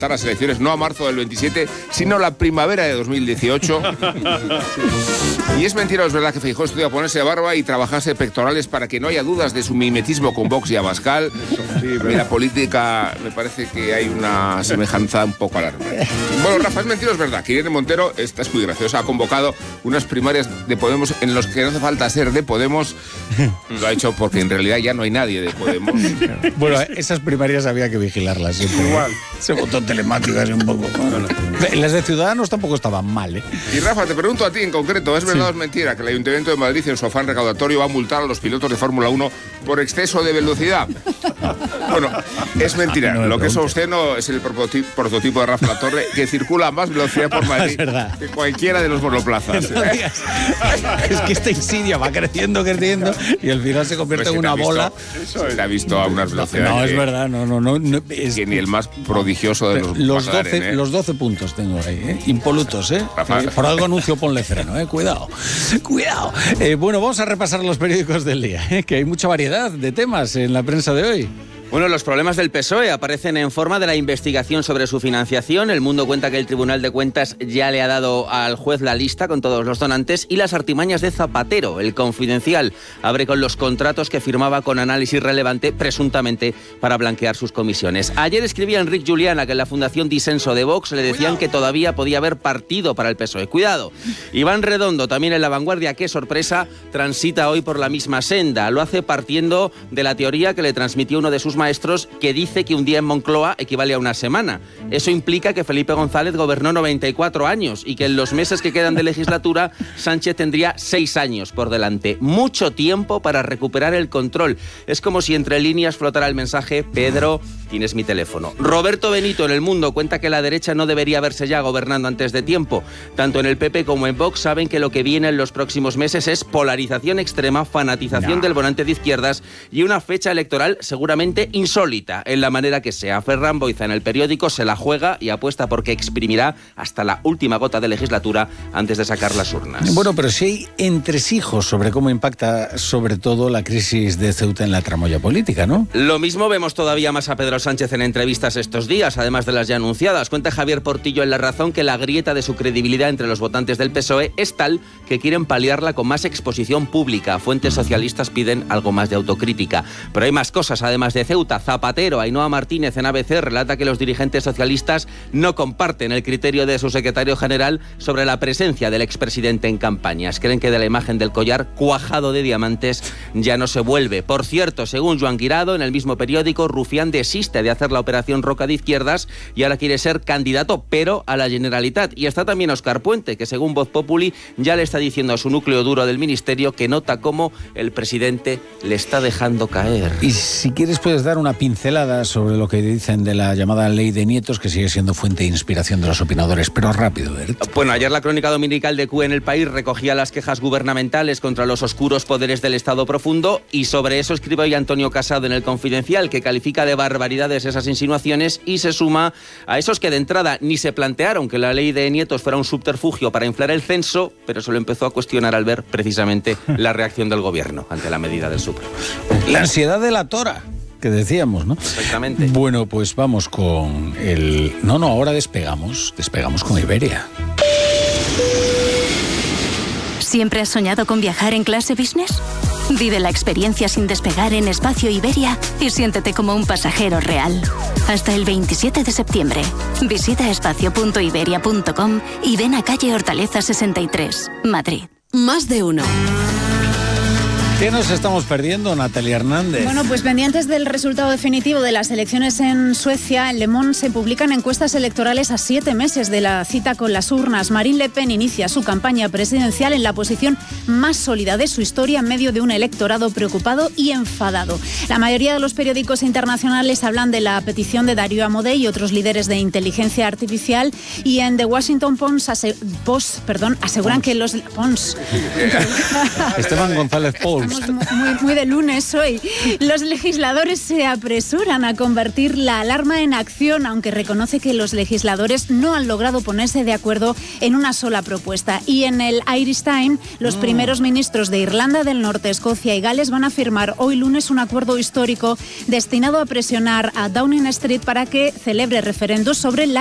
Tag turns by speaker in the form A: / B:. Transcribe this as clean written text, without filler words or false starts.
A: las elecciones no a marzo del 27, sino la primavera de 2018. Y es mentira, es verdad que Feijóo estudia ponerse barba y trabajarse pectorales para que no haya dudas de su mimetismo con Vox y Abascal. En la política me parece que hay una semejanza un poco alarmante. Bueno, Rafa, es mentira, es verdad que Irene Montero, esta es muy graciosa, ha convocado unas primarias de Podemos en los que no hace falta ser de Podemos. Lo ha hecho porque en realidad ya no hay nadie de Podemos.
B: Bueno, esas primarias había que vigilarlas siempre.
C: Igual.
B: Se votó telemáticas un poco. Bueno, las de Ciudadanos tampoco estaban mal, ¿eh?
A: Y Rafa, te pregunto a ti en concreto, ¿es verdad o es mentira que el Ayuntamiento de Madrid en su afán recaudatorio va a multar a los pilotos de Fórmula 1 por exceso de velocidad? Bueno, es mentira.
B: No
A: Lo que es obsceno es el prototipo de Rafa La Torre, que circula a más velocidad por Madrid que cualquiera de los monoplazas.
B: Es que esta insidia va creciendo y al final se convierte en una bola.
A: Se ha visto a unas velocidades.
B: No, es verdad, no es
A: que ni el más prodigioso de
B: los 12 puntos tengo ahí, ¿eh? Impolutos, ¿eh? Por algo anuncio ponle freno, ¿eh? Cuidado. Bueno, vamos a repasar los periódicos del día, ¿eh? Que hay mucha variedad de temas en la prensa de hoy.
D: Bueno, los problemas del PSOE aparecen en forma de la investigación sobre su financiación. El Mundo cuenta que el Tribunal de Cuentas ya le ha dado al juez la lista con todos los donantes y las artimañas de Zapatero. El Confidencial abre con los contratos que firmaba con Análisis Relevante, presuntamente para blanquear sus comisiones. Ayer escribía Enric Juliana que en la Fundación Disenso de Vox le decían que todavía podía haber partido para el PSOE. Cuidado. Iván Redondo, también en La Vanguardia, qué sorpresa, transita hoy por la misma senda. Lo hace partiendo de la teoría que le transmitió uno de sus maestros, que dice que un día en Moncloa equivale a una semana. Eso implica que Felipe González gobernó 94 años y que en los meses que quedan de legislatura Sánchez tendría 6 años por delante. Mucho tiempo para recuperar el control. Es como si entre líneas flotara el mensaje: Pedro, tienes mi teléfono. Roberto Benito en El Mundo cuenta que la derecha no debería verse ya gobernando antes de tiempo. Tanto en el PP como en Vox saben que lo que viene en los próximos meses es polarización extrema, fanatización del volante de izquierdas y una fecha electoral seguramente insólita en la manera que sea. Ferran Boiza en El Periódico se la juega y apuesta porque exprimirá hasta la última gota de legislatura antes de sacar las urnas.
B: Bueno, pero si hay entresijos sobre cómo impacta sobre todo la crisis de Ceuta en la tramoya política, ¿no?
D: Lo mismo vemos todavía más a Pedro Sánchez en entrevistas estos días, además de las ya anunciadas. Cuenta Javier Portillo en La Razón que la grieta de su credibilidad entre los votantes del PSOE es tal que quieren paliarla con más exposición pública. Fuentes socialistas piden algo más de autocrítica. Pero hay más cosas además de Ceuta. Zapatero, Ainhoa Martínez en ABC relata que los dirigentes socialistas no comparten el criterio de su secretario general sobre la presencia del expresidente en campañas. Creen que de la imagen del collar cuajado de diamantes ya no se vuelve. Por cierto, según Joan Guirado, en el mismo periódico, Rufián desiste de hacer la operación Roca de izquierdas y ahora quiere ser candidato, pero a la Generalitat. Y está también Óscar Puente, que según Voz Populi ya le está diciendo a su núcleo duro del ministerio que nota cómo el presidente le está dejando caer.
B: Y si quieres puedes dar una pincelada sobre lo que dicen de la llamada ley de nietos, que sigue siendo fuente de inspiración de los opinadores, pero rápido, Bert.
D: Bueno, ayer la crónica dominical de Q en El País recogía las quejas gubernamentales contra los oscuros poderes del Estado profundo y sobre eso escribe hoy Antonio Casado en El Confidencial, que califica de barbaridades esas insinuaciones y se suma a esos que de entrada ni se plantearon que la ley de nietos fuera un subterfugio para inflar el censo, pero se lo empezó a cuestionar al ver precisamente la reacción del gobierno ante la medida del Supremo.
B: La ansiedad de la tora, que decíamos, ¿no?
D: Exactamente.
B: Bueno, pues vamos con el... No, ahora despegamos con Iberia.
E: ¿Siempre has soñado con viajar en clase business? Vive la experiencia sin despegar en Espacio Iberia y siéntete como un pasajero real. Hasta el 27 de septiembre. Visita espacio.iberia.com y ven a calle Hortaleza 63, Madrid.
F: Más de uno.
B: ¿Qué nos estamos perdiendo, Natalia Hernández?
G: Bueno, pues pendientes del resultado definitivo de las elecciones en Suecia, en Le Monde se publican encuestas electorales a 7 meses de la cita con las urnas. Marine Le Pen inicia su campaña presidencial en la posición más sólida de su historia en medio de un electorado preocupado y enfadado. La mayoría de los periódicos internacionales hablan de la petición de Darío Amodei y otros líderes de inteligencia artificial y en The Washington Post aseguran que los...
B: Esteban González Pons.
G: Estamos muy de lunes hoy. Los legisladores se apresuran a convertir la alarma en acción, aunque reconoce que los legisladores no han logrado ponerse de acuerdo en una sola propuesta. Y en el Irish Times, los primeros ministros de Irlanda del Norte, Escocia y Gales van a firmar hoy lunes un acuerdo histórico destinado a presionar a Downing Street para que celebre referendos sobre la